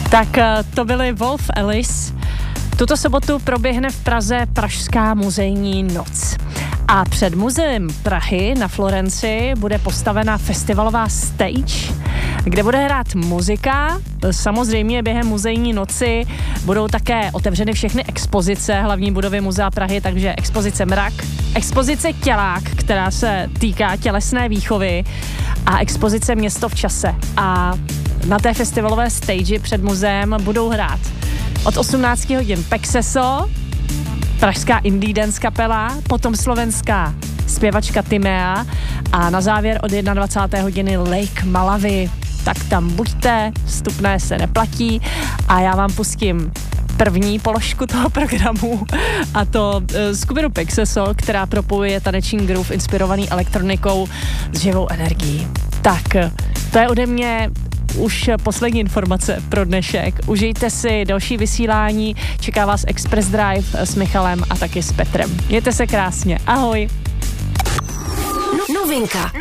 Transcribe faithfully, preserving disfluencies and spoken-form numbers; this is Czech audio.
Tak to byly Wolf Alice. Tuto sobotu proběhne v Praze Pražská muzejní noc. A před muzeem Prahy na Florenci bude postavena festivalová stage, kde bude hrát muzika. Samozřejmě během muzejní noci budou také otevřeny všechny expozice hlavní budovy Muzea Prahy, takže expozice Mrak, expozice Tělák, která se týká tělesné výchovy, a expozice Město v čase. A na té festivalové stage před muzeem budou hrát od osmnácti hodin Pexeso, pražská indie dance kapela, potom slovenská zpěvačka Timea a na závěr od dvacáté jedné hodiny Lake Malawi. Tak tam buďte, vstupné se neplatí a já vám pustím první položku toho programu, a to skupinu Pexeso, která propojuje taneční groove inspirovaný elektronikou s živou energií. Tak to je ode mě už poslední informace pro dnešek. Užijte si další vysílání, čeká vás Express Drive s Michalem a taky s Petrem. Mějte se krásně, ahoj. Novinka.